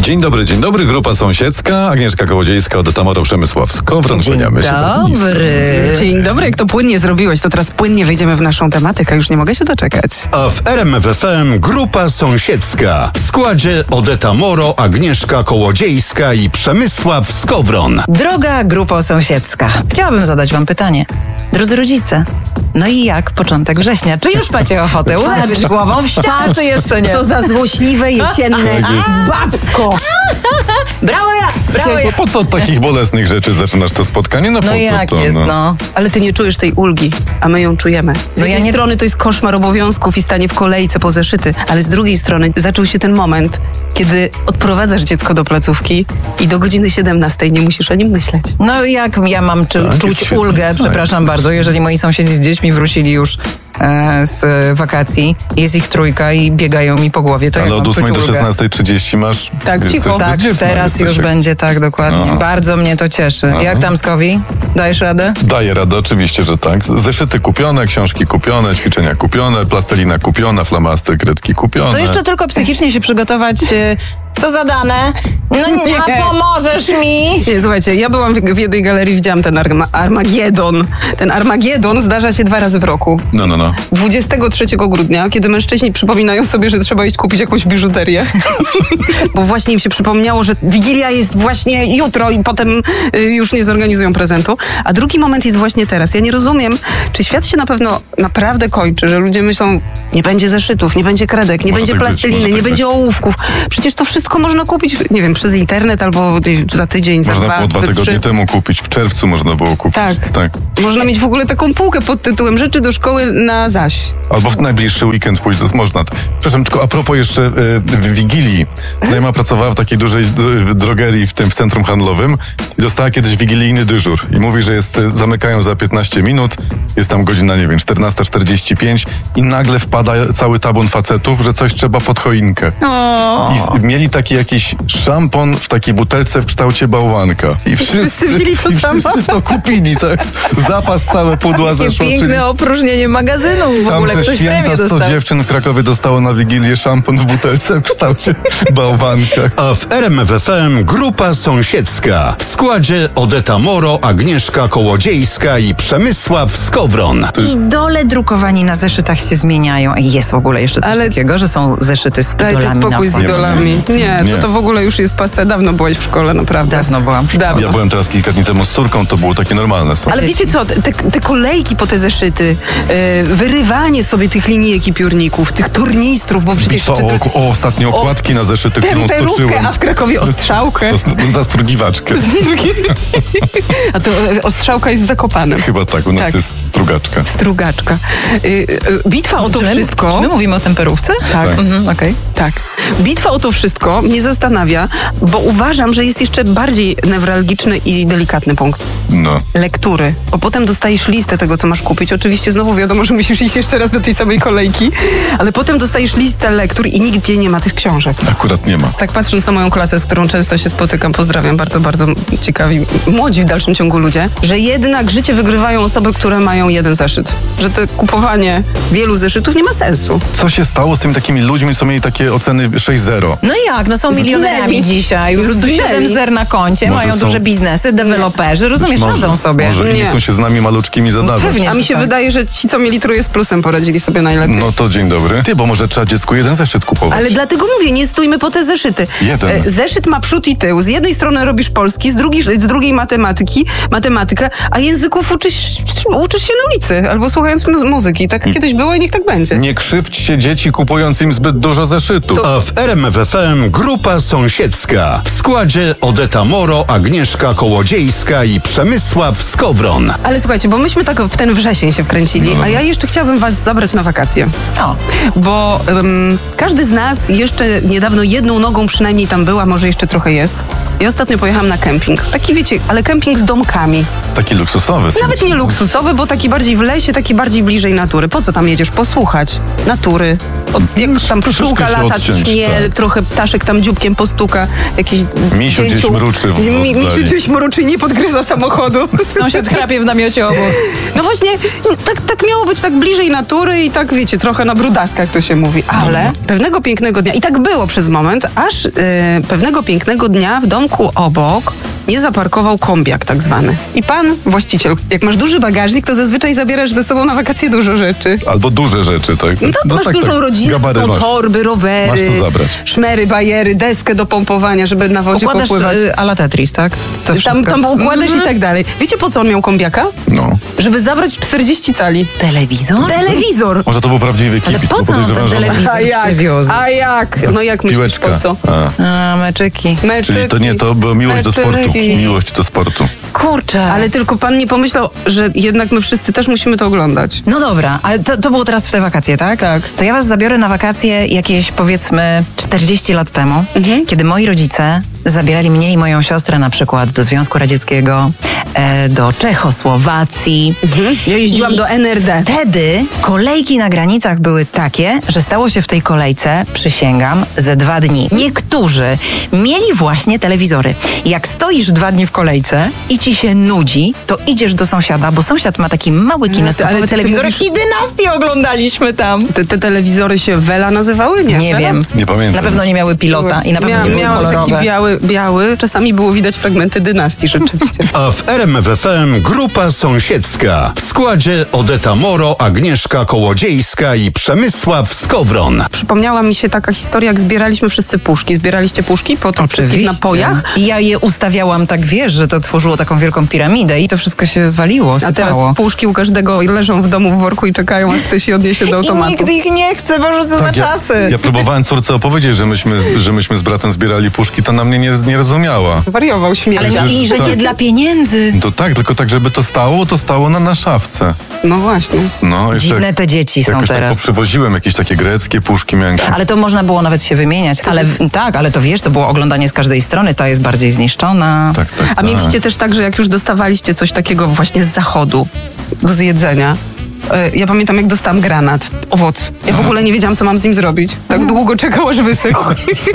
Dzień dobry. Grupa sąsiedzka, Agnieszka Kołodziejska, Odeta Moro, Przemysław Skowron. Kłaniamy się. Dzień dobry, jak to płynnie zrobiłeś, to teraz płynnie wejdziemy w naszą tematykę, już nie mogę się doczekać. A w RMF FM Grupa Sąsiedzka. W składzie Odeta Moro, Agnieszka Kołodziejska i Przemysław Skowron. Droga Grupo Sąsiedzka, chciałabym zadać wam pytanie. Drodzy rodzice, no i jak początek września? Czy już macie ochotę uderzyć głową w ścianę, czy jeszcze nie? Co za złośliwe jesienne babsko! Brawo ja! Po co od takich bolesnych rzeczy zaczynasz to spotkanie? No jak to, jest, no. Ale ty nie czujesz tej ulgi, a my ją czujemy. Z jednej strony to jest koszmar obowiązków i stanie w kolejce po zeszyty, ale z drugiej strony zaczął się ten moment, kiedy odprowadzasz dziecko do placówki i do godziny 17 nie musisz o nim myśleć. No jak ja mam czuć ulgę, przepraszam bardzo, jeżeli moi sąsiedzi z dziećmi wrócili już z wakacji, jest ich trójka i biegają mi po głowie, to ale ja od mam 8 do ulgę. 16:30 masz... Tak, cicho. Tak, teraz już będzie tak, dokładnie. Aha. Bardzo mnie to cieszy. Aha. Jak tam, Skowi? Dajesz radę? Daję radę, oczywiście, że tak. Zeszyty kupione, książki kupione, ćwiczenia kupione, plastelina kupiona, flamaster, kredki kupione. To jeszcze tylko psychicznie się przygotować. Co zadane? No a pomożesz mi? Nie, słuchajcie, ja byłam w jednej galerii, widziałam ten Armagedon. Ten Armagedon zdarza się 2 razy w roku. No. 23 grudnia, kiedy mężczyźni przypominają sobie, że trzeba iść kupić jakąś biżuterię. Bo właśnie im się przypomniało, że Wigilia jest właśnie jutro i potem już nie zorganizują prezentu. A drugi moment jest właśnie teraz. Ja nie rozumiem, czy świat się na pewno naprawdę kończy, że ludzie myślą, nie będzie zeszytów, nie będzie kredek, nie będzie plasteliny, nie będzie ołówków. Przecież to wszystko można kupić, nie wiem, przez internet albo za tydzień, za 2, Można było 2 tygodnie temu kupić, w czerwcu można było kupić. Tak. Można mieć w ogóle taką półkę pod tytułem rzeczy do szkoły na zaś. Albo w najbliższy weekend pójść, to jest można. Przepraszam, tylko a propos jeszcze Wigilii. Znajoma pracowała w takiej dużej drogerii w centrum handlowym i dostała kiedyś wigilijny dyżur. I mówi, że zamykają za 15 minut, jest tam godzina, nie wiem, 14:45 i nagle wpada cały tabun facetów, że coś trzeba pod choinkę. I mieli taki jakiś szampon w takiej butelce w kształcie bałwanka. I wszyscy mieli to samo. Wszyscy to kupili, tak? Zapas całe pudła Takie zeszło. piękne opróżnienie magazynów w ogóle. Tamte Ktoś święta premię 100 dostał. dziewczyn w Krakowie dostało na Wigilię szampon w butelce w kształcie bałwanka. A w RMF FM Grupa Sąsiedzka. W składzie Odeta Moro, Agnieszka Kołodziejska i Przemysław Skowron. Idole drukowani na zeszytach się zmieniają. Jest w ogóle jeszcze coś takiego, że są zeszyty z idolami. Dajcie spokój z idolami. Nie, to w ogóle już jest passé. Dawno byłaś w szkole, naprawdę. Dawno byłam w szkole. Ja byłem teraz kilka dni temu z córką, to było takie normalne. Ale wiecie co, te kolejki po te zeszyty, wyrywanie sobie tych linijek i piórników, tych tornistrów, bo przecież... Ostatnie okładki na zeszyty, którą stoczyłem. A w Krakowie ostrzałkę. Zastrugiwaczkę. A to ostrzałka jest w Zakopanem. Chyba tak, u nas jest strugaczka. Strugaczka. Bitwa o to wszystko... Czy my mówimy o temperówce? Tak. Okej. Tak. Bitwa o to wszystko mnie zastanawia, bo uważam, że jest jeszcze bardziej newralgiczny i delikatny punkt. No. Lektury. Bo potem dostajesz listę tego, co masz kupić. Oczywiście znowu wiadomo, że musisz iść jeszcze raz do tej samej kolejki, ale potem dostajesz listę lektur i nigdzie nie ma tych książek. Akurat nie ma. Tak patrząc na moją klasę, z którą często się spotykam, pozdrawiam, bardzo, bardzo ciekawi, młodzi w dalszym ciągu ludzie, że jednak życie wygrywają osoby, które mają jeden zeszyt. Że to kupowanie wielu zeszytów nie ma sensu. Co się stało z tymi takimi ludźmi, co mieli takie oceny 6.0 No jak? No są milionerami dzisiaj. Już 7 zer na koncie, Może mają są- duże biznesy, deweloperzy, rozumiesz, radzą sobie. Może Nie. nie chcą się z nami maluczkimi zadawać. pewnie. A mi się tak. wydaje, że ci, co mieli trójkę z plusem, poradzili sobie najlepiej. No to dzień dobry. Ty, bo może trzeba dziecku jeden zeszyt kupować. Ale dlatego mówię, nie stójmy po te zeszyty. Jeden. Zeszyt ma przód i tył. Z jednej strony robisz polski, z drugiej matematykę, a języków uczysz się na ulicy albo słuchając muzyki. Tak kiedyś było i niech tak będzie. Nie krzywdźcie dzieci, kupując im zbyt dużo zeszytów. A w RMF FM Grupa Sąsiedzka. W składzie Odeta Moro, Agnieszka Kołodziejska i Przemysław Skowron. Ale słuchajcie, bo myśmy tak w ten wrzesień się wkręcili, a ja jeszcze chciałabym was zabrać na wakacje. Bo każdy z nas jeszcze niedawno jedną nogą przynajmniej tam była, może jeszcze trochę jest. Ja ostatnio pojechałam na kemping. Taki wiecie, ale kemping z domkami. Taki luksusowy. Nawet nie luksusowy, bo taki bardziej w lesie, taki bardziej bliżej natury. Po co tam jedziesz? Posłuchać natury, jak tam pszczółka się lata, odciąć, tchnie, tak. trochę ptaszek tam dzióbkiem postuka, jakiś Misiu gdzieś mruczy w oddali. Misiu gdzieś mruczy i nie podgryza samochodu. Sąsiad chrapie w namiocie obok. No właśnie, tak miało być tak bliżej natury i tak, wiecie, trochę na brudaskach to się mówi. Ale pewnego pięknego dnia, i tak było przez moment, aż pewnego pięknego dnia w domku obok nie zaparkował kombiak tak zwany. I pan, właściciel, jak masz duży bagażnik, to zazwyczaj zabierasz ze sobą na wakacje dużo rzeczy. Albo duże rzeczy, tak? No, masz dużą rodzinę, to Gabary są masz. torby, rowery, Masz co zabrać. szmery, bajery, deskę do pompowania, żeby na wodzie Układasz popływać. a la Tetris, tak? To Tam układasz i tak dalej. Wiecie, po co on miał kombiaka? No. Żeby zabrać 40 cali. Telewizor? Telewizor! Może to był prawdziwy Ale kibic, po bo co on podejrzewam, ten że on- telewizor przywiózł? A jak? No jak myślisz, Piłeczka. po co? A. A, meczyki. Meczyki. Czyli to była miłość do sportu. Meczyki. Miłość do sportu. Kurczę. Ale tylko pan nie pomyślał, że jednak my wszyscy też musimy to oglądać. No dobra, ale to było teraz w te wakacje, tak? Tak. To ja was zabiorę na wakacje jakieś, powiedzmy, 40 lat temu, kiedy moi rodzice zabierali mnie i moją siostrę na przykład do Związku Radzieckiego, do Czechosłowacji. Ja jeździłam I do NRD. Wtedy kolejki na granicach były takie, że stało się w tej kolejce, przysięgam, ze 2 dni. Niektórzy mieli właśnie telewizory. Jak stoisz 2 dni w kolejce i ci się nudzi, to idziesz do sąsiada, bo sąsiad ma taki mały kineskopiowy ale ty telewizor mówisz- i Dynastię oglądaliśmy tam. Te telewizory się Wela nazywały? Nie Nie wiem. Nie pamiętam. Na pewno nie miały pilota i na pewno nie były Miały taki kolorowe. biały. Czasami było widać fragmenty dynastii rzeczywiście. A w RMFFM grupa sąsiedzka. W składzie Odeta Moro, Agnieszka Kołodziejska i Przemysław Skowron. Przypomniała mi się taka historia, jak zbieraliśmy wszyscy puszki. Zbieraliście puszki po tych wszystkich napojach? I ja je ustawiałam tak, wiesz, że to tworzyło taką wielką piramidę i to wszystko się waliło, A teraz sypało. puszki u każdego leżą w domu w worku i czekają, aż ktoś je odniesie do I automatu. nikt ich nie chce, Boże, co za czasy. Ja próbowałem córce opowiedzieć, że myśmy z bratem zbierali puszki, to na mnie nie rozumiała. Zwariował śmierć. Ale Przecież i że nie tak. dla pieniędzy. To tak, tylko tak, żeby to stało na szafce. No właśnie. No, jeszcze Dziwne te dzieci są jakoś tak teraz. poprzywoziłem jakieś takie greckie puszki, miałem. Ale to można było nawet się wymieniać. Ale tak, ale to wiesz, to było oglądanie z każdej strony, ta jest bardziej zniszczona. Tak. A mieliście też tak, że jak już dostawaliście coś takiego właśnie z zachodu do zjedzenia, ja pamiętam, jak dostałam granat, owoc. Ja w ogóle nie wiedziałam, co mam z nim zrobić. Tak długo czekał, aż wysechł.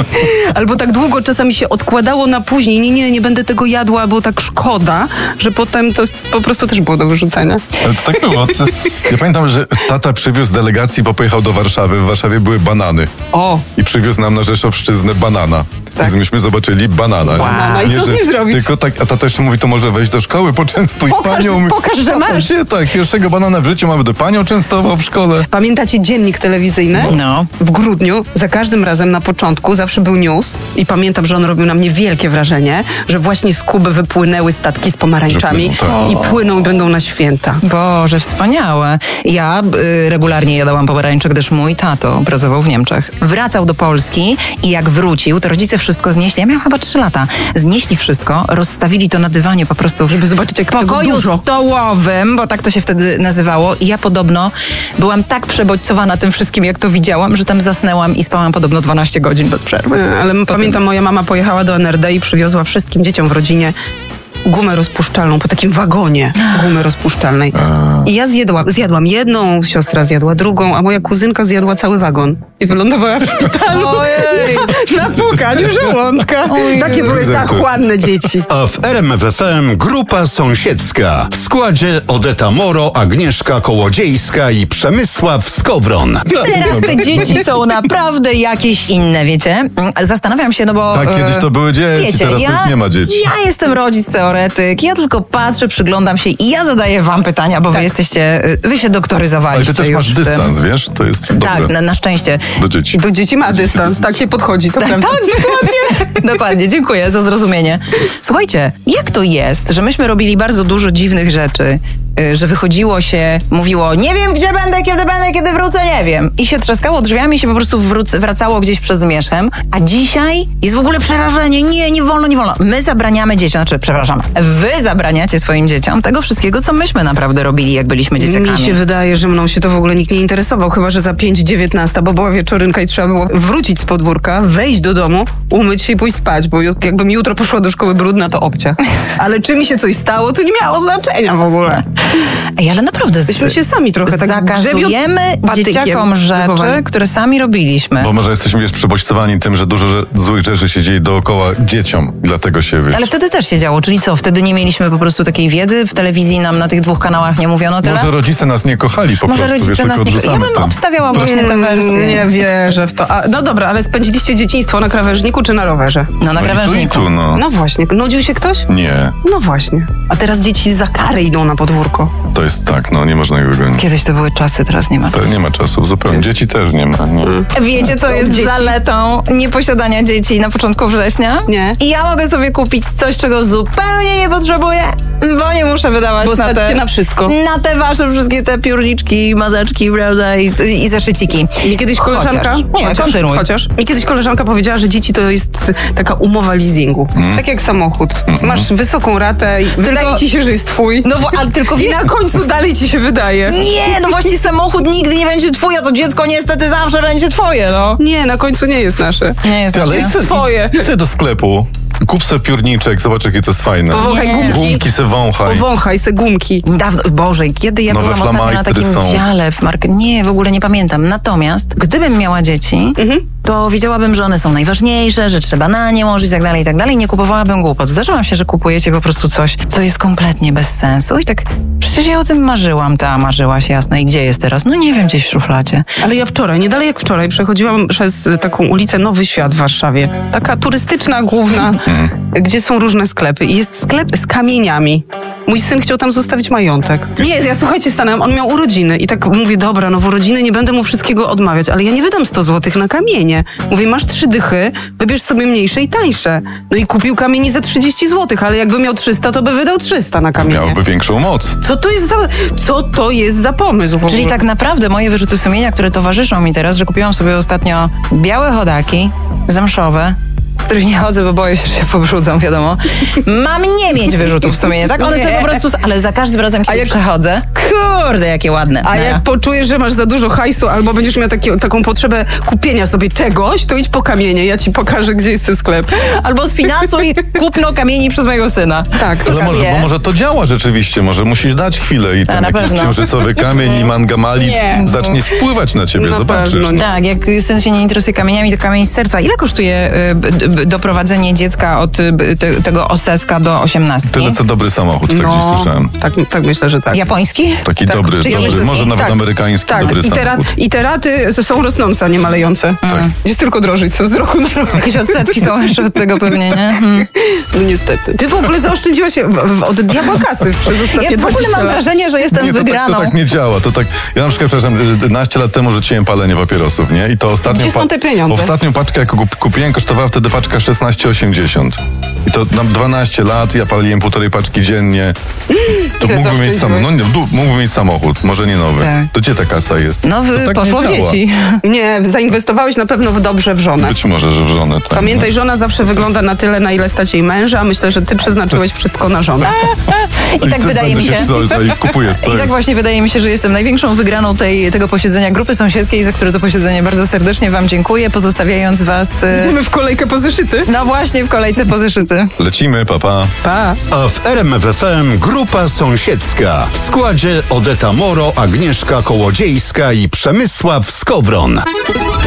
Albo tak długo czasami się odkładało na później. Nie będę tego jadła, bo tak szkoda, że potem to po prostu też było do wyrzucenia. Ale to tak było. Ja pamiętam, że tata przywiózł delegacji, bo pojechał do Warszawy. W Warszawie były banany. O, I przywiózł nam na Rzeszowszczyznę banana. Tak. Więc myśmy zobaczyli banana. Banana. I co z nim zrobić? Tylko tak, a tata jeszcze mówi, to może wejść do szkoły, poczęstuj panią. Pokaż, że masz. Tak, pierwszego banana w życiu mamy do panią częstował w szkole. Pamiętacie dziennik telewizyjny? No. W grudniu, za każdym razem na początku zawsze był news i pamiętam, że on robił na mnie wielkie wrażenie, że właśnie z Kuby wypłynęły statki z pomarańczami Że płyną, tak. i płyną i będą na święta. Boże, wspaniałe. Ja regularnie jadałam pomarańcze, gdyż mój tato pracował w Niemczech. Wracał do Polski i jak wrócił, to rodzice wszystko znieśli. Ja miałam chyba 3 lata. Znieśli wszystko, rozstawili to na dywanie po prostu, Żeby zobaczyć, jak w tego pokoju dużo. stołowym, bo tak to się wtedy nazywało. I ja podobno byłam tak przebodźcowana tym wszystkim, jak to widziałam, że tam zasnęłam i spałam podobno 12 godzin bez przerwy. Ale pamiętam, moja mama pojechała do NRD i przywiozła wszystkim dzieciom w rodzinie gumę rozpuszczalną, po takim wagonie gumy rozpuszczalnej. I ja zjadłam jedną, siostra zjadła drugą, a moja kuzynka zjadła cały wagon. I wylądowała w szpitalu. Ojej! Na pukaniu żołądka. Ojej. Takie były zachłanne dzieci. A w RMFFM grupa sąsiedzka. W składzie Odeta Moro, Agnieszka Kołodziejska i Przemysław Skowron. Teraz te dzieci są naprawdę jakieś inne, wiecie? Zastanawiam się, no bo... Tak, kiedyś to były dzieci, wiecie, teraz to już nie ma dzieci. Ja jestem rodzic teoretyk, ja tylko patrzę, przyglądam się i ja zadaję wam pytania, bo wy się Ale doktoryzowaliście ty też już masz w tym. dystans, wiesz? To jest dobre. Tak, na szczęście. Do dzieci. Do dzieci ma dystans, tak nie podchodzi, to prawda. Tak, dokładnie. Dokładnie, dziękuję za zrozumienie. Słuchajcie, jak to jest, że myśmy robili bardzo dużo dziwnych rzeczy, że wychodziło się, mówiło, nie wiem gdzie będę, kiedy wrócę, nie wiem. I się trzaskało drzwiami i się po prostu wracało gdzieś przed zmierzchem. A dzisiaj jest w ogóle przerażenie. Nie wolno, nie wolno. My zabraniamy dzieciom, wy zabraniacie swoim dzieciom tego wszystkiego, co myśmy naprawdę robili, jak byliśmy dzieciakami. Mi się wydaje, że mną się to w ogóle nikt nie interesował, chyba że za 5:19, bo była wieczorynka i trzeba było wrócić z podwórka, wejść do domu, umyć się i pójść spać, bo jakbym jutro poszła do szkoły brudna, to obcia. Ale czy mi się coś stało, to nie miało znaczenia w ogóle. Ej, ale naprawdę Myśmy się sami trochę tak zakazujemy patykiem dzieciakom rzeczy, wychowani. które sami robiliśmy. Bo może jesteśmy już przebodźcowani tym, że dużo złych rzeczy się dzieje dookoła dzieciom. Dlatego się, wiesz... Ale wtedy też się działo, czyli co? Wtedy nie mieliśmy po prostu takiej wiedzy, w telewizji nam na tych 2 kanałach nie mówiono tyle? Może rodzice nas nie kochali po Może prostu, rodzice wiesz, nas tylko nie... Ja odrzucamy bym to. obstawiała właśnie tę wersję. Nie wierzę w to. No dobra, ale spędziliście dzieciństwo na krawężniku czy na rowerze? No na No i krawężniku. tu, no. No właśnie. Nudził się ktoś? Nie, No właśnie. A teraz dzieci za karę idą na podwórko. to jest tak, no nie można ich wygonić. Kiedyś to były czasy, teraz nie ma. To nie ma czasu, zupełnie. Dzieci też nie ma. Nie. Wiecie, co jest Dzieci. zaletą nieposiadania dzieci na początku września? Nie. I ja mogę sobie kupić coś, czego zupełnie nie potrzebuję, bo nie muszę wydawać Bo na stać te... cię na wszystko. Na te wasze wszystkie te piórniczki, mazeczki, prawda, i zeszyciki. Mi kiedyś koleżanka... Chociaż. Mi kiedyś koleżanka powiedziała, że dzieci to jest taka umowa leasingu. Tak jak samochód. Masz wysoką ratę i wydaje ci się, że jest twój. No, ale tylko I wiesz... na końcu dalej ci się wydaje. Nie, no właśnie samochód nigdy nie będzie twój, a to dziecko niestety zawsze będzie twoje, no. Nie, na końcu nie jest nasze. Nie jest Ale nasze. Twoje. Idź sobie do sklepu, kup sobie piórniczek, zobacz jakie to jest fajne. Powąchaj Nie. gumki. Gumki se wąchaj. Powąchaj se gumki. Dawno, Boże, kiedy ja Nowe byłam ostatnio na flamajstry takim są. dziale w market... Nie, w ogóle nie pamiętam. Natomiast, gdybym miała dzieci, to wiedziałabym, że one są najważniejsze, że trzeba na nie łożyć i tak dalej. Nie kupowałabym głupot. Zdarza wam się, że kupujecie po prostu coś, co jest kompletnie bez sensu i tak... Przecież ja o tym marzyłam, ta marzyłaś, jasno. I gdzie jest teraz? No nie wiem, gdzieś w szufladzie. Ale ja wczoraj, nie dalej jak wczoraj, przechodziłam przez taką ulicę Nowy Świat w Warszawie. Taka turystyczna, główna, gdzie są różne sklepy. I jest sklep z kamieniami. Mój syn chciał tam zostawić majątek. Nie, ja słuchajcie, stanęłam, on miał urodziny i tak mówię, dobra, no w urodziny nie będę mu wszystkiego odmawiać, ale ja nie wydam 100 złotych na kamienie. Mówię, masz 3 dychy, wybierz sobie mniejsze i tańsze. No i kupił kamieni za 30 złotych, ale jakby miał 300, to by wydał 300 na kamienie. Miałoby większą moc. Co to jest za pomysł w ogóle? Czyli tak naprawdę moje wyrzuty sumienia, które towarzyszą mi teraz, że kupiłam sobie ostatnio białe chodaki zamszowe, w których nie chodzę, bo boję się, że się pobrudzą, wiadomo. Mam nie mieć wyrzutów sumienia, tak? One Nie. sobie po prostu... Ale za każdym razem, kiedy jak- przechodzę, kurde, jakie ładne. A No. jak poczujesz, że masz za dużo hajsu albo będziesz miał taką potrzebę kupienia sobie czegoś, to idź po kamienie. Ja ci pokażę, gdzie jest ten sklep. Albo sfinansuj kupno kamieni przez mojego syna. Tak. Ale bo może to działa rzeczywiście, może musisz dać chwilę i A, ten na jakiś pewno. księżycowy kamień i mangamalit Nie. zacznie wpływać na ciebie, Na zobaczysz. pewno nie. Tak, jak syn się nie interesuje kamieniami, to kamień z serca. Ile kosztuje doprowadzenie dziecka od tego oseska do 18? Tyle co dobry samochód, tak gdzieś słyszałem. Tak myślę, że tak. Japoński? Taki Tak, dobry, czyli dobry, jest- może nawet tak, amerykański tak. dobry samochód. I te raty są rosnące, a nie malejące. Jest tylko drożej, co z roku na rok. Jakieś odsetki są jeszcze od tego pewnie, nie? No niestety. Ty w ogóle zaoszczędziłaś od diabła kasy przez ostatnie Ja w ogóle 20 mam lat. wrażenie, że jestem Nie, to wygraną. tak nie działa. To tak, ja na przykład, przepraszam, 11 lat temu rzuciłem palenie papierosów, nie? I to ostatnią, Gdzie są te pieniądze? ostatnią paczkę, jaką kupiłem, kosztowała wtedy paczka 16,80. I to na 12 lat, ja paliłem 1,5 paczki dziennie. To Ile mógłbym mieć zaoszczędziłeś? mógłbym mieć samochód, może nie nowy. Tak. To gdzie ta kasa jest? No, To tak poszło nie w działa. dzieci. Nie, zainwestowałeś na pewno dobrze w żonę. Być może, że w żonę. Tak, Pamiętaj, żona zawsze wygląda na tyle, na ile stać jej męża. Myślę, że ty przeznaczyłeś wszystko na żonę. I tak wydaje mi się. I kupuję. To I tak jest. właśnie wydaje mi się, że jestem największą wygraną tego posiedzenia grupy sąsiedzkiej, za które to posiedzenie bardzo serdecznie wam dziękuję, pozostawiając was... Idziemy w kolejkę po zeszyty. No właśnie, w kolejce po zeszyty. Lecimy, papa. Pa. A w RMF FM Grupa Sąsiedzka. W składzie Odeta Moro, Agnieszka Kołodziejska i Przemysław Skowron.